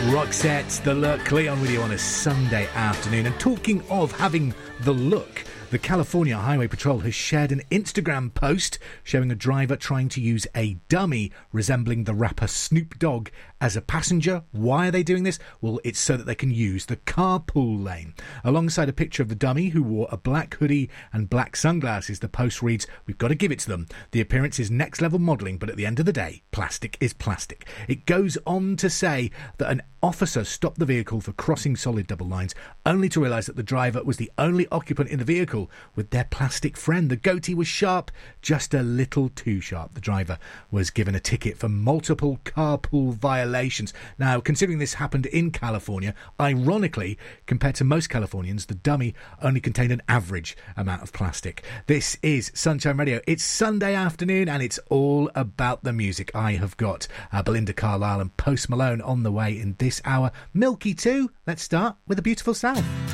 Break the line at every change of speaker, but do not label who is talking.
Roxette, The Look, Leon with you on a Sunday afternoon. And talking of having the look, the California Highway Patrol has shared an Instagram post showing a driver trying to use a dummy resembling the rapper Snoop Dogg as a passenger. Why are they doing this? Well, it's so that they can use the carpool lane. Alongside a picture of the dummy who wore a black hoodie and black sunglasses, the post reads, "We've got to give it to them. The appearance is next level modelling, but at the end of the day, plastic is plastic." It goes on to say that an officer stopped the vehicle for crossing solid double lines, only to realise that the driver was the only occupant in the vehicle with their plastic friend. The goatee was sharp, just a little too sharp. The driver was given a ticket for multiple carpool violations. Now, considering this happened in California, ironically, compared to most Californians, the dummy only contained an average amount of plastic. This is Sunshine Radio. It's Sunday afternoon and it's all about the music. I have got Belinda Carlisle and Post Malone on the way in this hour. Milky too. Let's start with a beautiful sound.